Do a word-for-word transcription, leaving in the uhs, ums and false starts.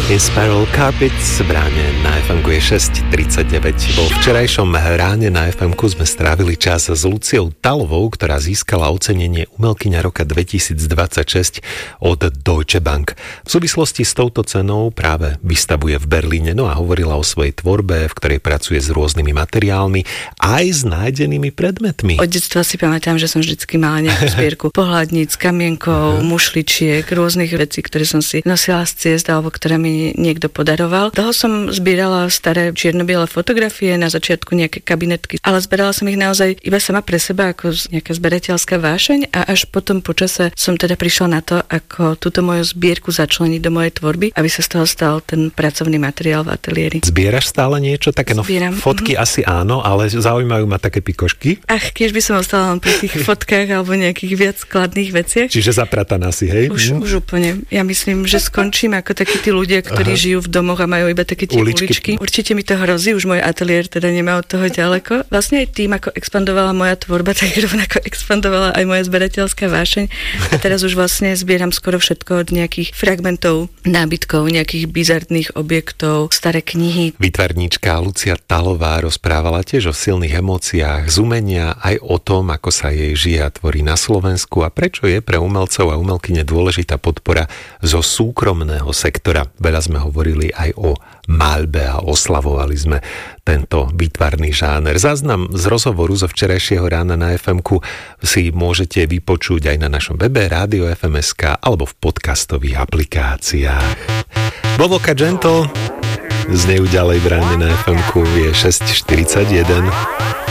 Spiral Carpets v ráne na ef emku je šesť tridsaťdeväť. Vo včerajšom ráne na ef emku sme strávili čas s Luciou Talovou, ktorá získala ocenenie Umelkyňa roka dvetisícdvadsaťšesť od Deutsche Bank. V súvislosti s touto cenou práve vystavuje v Berlíne, no a hovorila o svojej tvorbe, v ktorej pracuje s rôznymi materiálmi, aj s nájdenými predmetmi. Od detstva si pamätám, že som vždycky mala nejakú zbierku pohľadníc, kamienkov, mušličiek, rôznych vecí, ktoré som si nosila z ciest alebo ktoré mi niekto podaroval. Toho som zbierala staré čierno-biele fotografie, na začiatku nejaké kabinetky, ale zbierala som ich naozaj iba sama pre seba ako nejaká zberateľská vášeň a až potom po čase som teda prišla na to, ako túto moju zbierku začleniť do mojej tvorby, aby sa z toho stal ten pracovný materiál v ateliéri. Zbieraš stále niečo také? No, Zbieram. Fotky mm-hmm. asi áno, ale zaujímajú ma také pikošky. Ach, keď by som ostala len pri tých fotkách alebo nejakých viac skladných veciach. Čiže zaprataná si, hej? Už, mm. už úplne. Ja myslím, že skončím ako takí tí ľudia, ktorí Aha. žijú v domoch a majú iba také tie uličky. uličky. Určite mi to hrozí, už môj ateliér teda nemá od toho ďaleko. Vlastne aj tým, ako expandovala moja tvorba, tak rovnako expandovala aj moja zberateľská vášeň. A teraz už vlastne zbieram skoro všetko od nejakých fragmentov, nábytkov, nejakých bizarných objektov, staré knihy. Výtvarníčka Lucia Talová rozprávala tiež o silných emóciách z umenia, aj o tom, ako sa jej žije a tvorí na Slovensku a prečo je pre umelcov a umelkyne dôležitá podpora zo súkromného sektora. Veľa sme hovorili aj o maľbe a oslavovali sme tento výtvarný žáner. Záznam z rozhovoru zo včerajšieho rána na ef emku si môžete vypočuť aj na našom webe Rádio ef em es ká alebo v podcastových aplikáciách. Bovoka Gentle z nejú ďalej v ráne na ef emku je šesť štyridsaťjeden.